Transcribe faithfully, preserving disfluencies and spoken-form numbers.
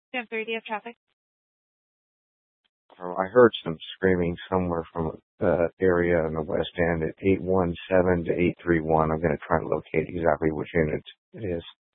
ten thirty of traffic. Uh, I heard some screaming somewhere from the area in the west end at eight one seven to eight three one. I'm going to try to locate exactly which unit it is.